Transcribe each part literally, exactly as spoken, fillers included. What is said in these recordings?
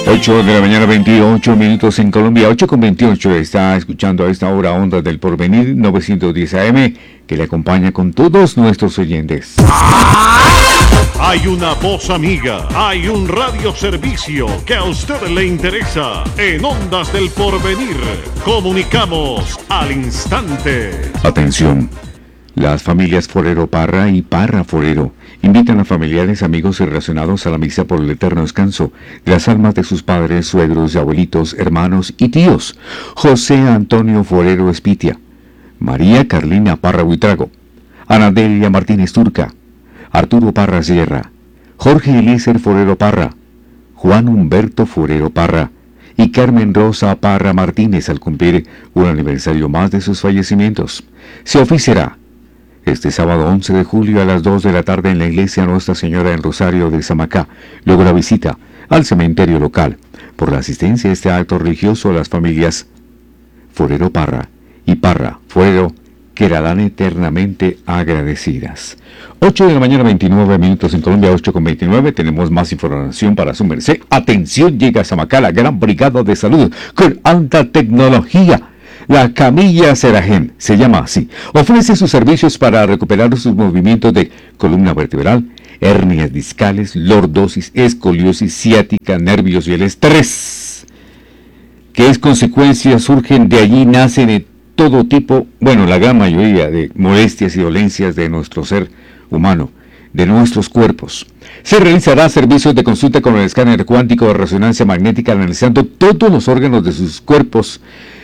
ocho de la mañana, veintiocho minutos en Colombia, ocho con veintiocho. Está escuchando a esta hora Ondas del Porvenir novecientos diez A M, que le acompaña con todos nuestros oyentes. Hay una voz amiga, hay un radioservicio que a usted le interesa. En Ondas del Porvenir, comunicamos al instante. Atención. Las familias Forero Parra y Parra Forero invitan a familiares, amigos y relacionados a la misa por el eterno descanso de las almas de sus padres, suegros, abuelitos, hermanos y tíos. José Antonio Forero Espitia, María Carlina Parra Buitrago, Anadelia Martínez Turca, Arturo Parra Sierra, Jorge Eliezer Forero Parra, Juan Humberto Forero Parra y Carmen Rosa Parra Martínez al cumplir un aniversario más de sus fallecimientos. Se oficiará este sábado once de julio a las dos de la tarde en la iglesia Nuestra Señora del Rosario de Samacá, luego la visita al cementerio local. Por la asistencia a este acto religioso, las familias Forero Parra y Parra Forero quedarán eternamente agradecidas. ocho de la mañana, veintinueve minutos en Colombia, ocho con veintinueve. Tenemos más información para su merced. Atención, llega a Samacá la gran brigada de salud con alta tecnología. La Camilla Seragen, se llama así, ofrece sus servicios para recuperar sus movimientos de columna vertebral, hernias discales, lordosis, escoliosis, ciática, nervios y el estrés. ¿Qué es consecuencia? Surgen de allí, nacen de todo tipo, bueno, la gran mayoría de molestias y dolencias de nuestro ser humano, de nuestros cuerpos. Se realizará servicios de consulta con el escáner cuántico de resonancia magnética analizando todos los órganos de sus cuerpos,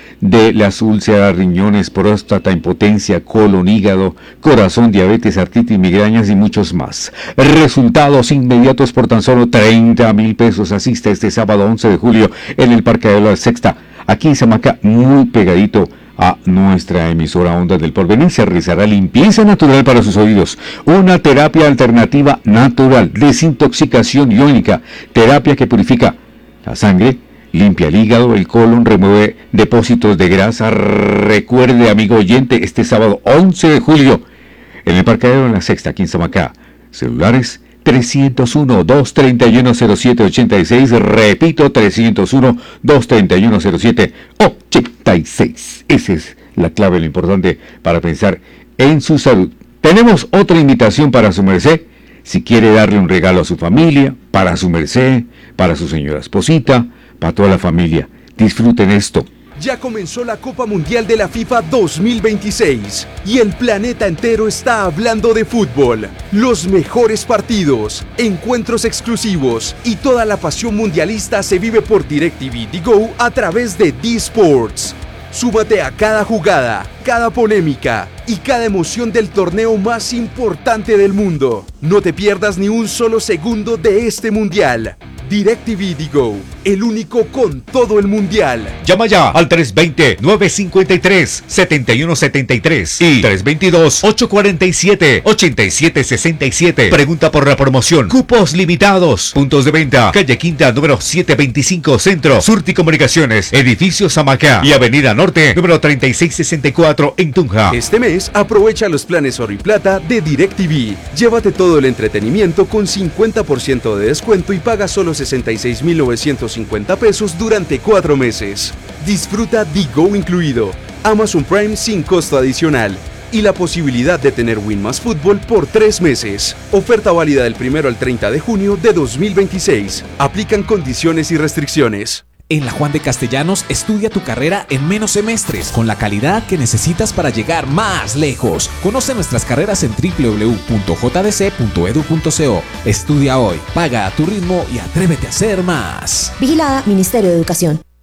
de las úlceras, riñones, próstata, impotencia, colon, hígado, corazón, diabetes, artritis, migrañas y muchos más. Resultados inmediatos por tan solo treinta mil pesos. Asista este sábado once de julio en el Parque de la Sexta, aquí en Samacá, muy pegadito a nuestra emisora Ondas del Porvenir. Se realizará limpieza natural para sus oídos, una terapia alternativa natural, desintoxicación iónica, terapia que purifica la sangre, limpia el hígado, el colon, remueve depósitos de grasa. Recuerde, amigo oyente, este sábado once de julio en el Parqueadero en la Sexta, aquí en Samacá. Celulares trescientos uno, dos treinta y uno, cero siete ochenta y seis. Repito, trescientos uno, dos treinta y uno, cero siete ochenta y seis. Esa es la clave, lo importante para pensar en su salud. Tenemos otra invitación para su merced. Si quiere darle un regalo a su familia, para su merced, para su señora esposita, para toda la familia, disfruten esto. Ya comenzó la Copa Mundial de la FIFA dos mil veintiséis y el planeta entero está hablando de fútbol. Los mejores partidos, encuentros exclusivos y toda la pasión mundialista se vive por DirecTV Digo a través de D-Sports. Súmate a cada jugada, cada polémica y cada emoción del torneo más importante del mundo. No te pierdas ni un solo segundo de este mundial. DirecTV Digo, el único con todo el mundial. Llama ya al tres dos cero, nueve cinco tres, siete uno siete tres y tres dos dos, ocho cuatro siete, ocho siete seis siete. Pregunta por la promoción. Cupos limitados. Puntos de venta: calle Quinta, número setecientos veinticinco, Centro, Surti Comunicaciones, Edificio Samacá y Avenida Norte, número treinta y seis sesenta y cuatro en Tunja. Este mes aprovecha los planes Oro y Plata de DirecTV. Llévate todo el entretenimiento con cincuenta por ciento de descuento y paga solo sesenta y seis mil novecientos cincuenta pesos durante cuatro meses. Disfruta Digo incluido, Amazon Prime sin costo adicional y la posibilidad de tener Win Más Fútbol por tres meses. Oferta válida del primero al treinta de junio de dos mil veintiséis. Aplican condiciones y restricciones. En la Juan de Castellanos, estudia tu carrera en menos semestres, con la calidad que necesitas para llegar más lejos. Conoce nuestras carreras en doble u doble u doble u punto j d c punto e d u punto co. Estudia hoy, paga a tu ritmo y atrévete a ser más. Vigilada Ministerio de Educación.